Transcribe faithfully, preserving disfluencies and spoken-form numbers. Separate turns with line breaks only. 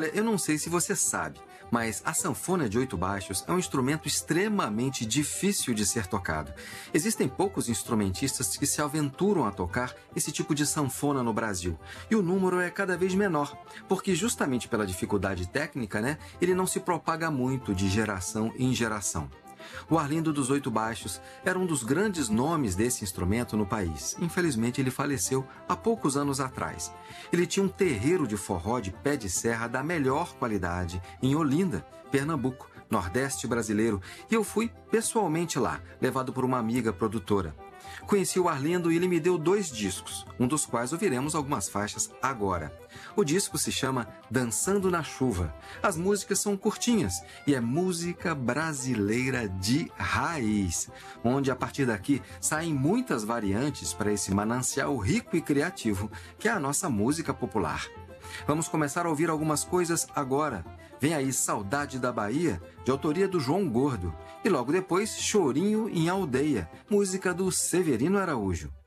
Olha, eu não sei se você sabe, mas a sanfona de oito baixos é um instrumento extremamente difícil de ser tocado. Existem poucos instrumentistas que se aventuram a tocar esse tipo de sanfona no Brasil. E o número é cada vez menor, porque justamente pela dificuldade técnica, né, ele não se propaga muito de geração em geração. O Arlindo dos Oito Baixos era um dos grandes nomes desse instrumento no país. Infelizmente, ele faleceu há poucos anos atrás. Ele tinha um terreiro de forró de pé de serra da melhor qualidade em Olinda, Pernambuco, Nordeste brasileiro, e eu fui pessoalmente lá, levado por uma amiga produtora. Conheci o Arlindo e ele me deu dois discos, um dos quais ouviremos algumas faixas agora. O disco se chama Dançando na Chuva. As músicas são curtinhas e é música brasileira de raiz, onde a partir daqui saem muitas variantes para esse manancial rico e criativo que é a nossa música popular. Vamos começar a ouvir algumas coisas agora. Vem aí Saudade da Bahia, de autoria do João Gordo. E logo depois, Chorinho em Aldeia, música do Severino Araújo.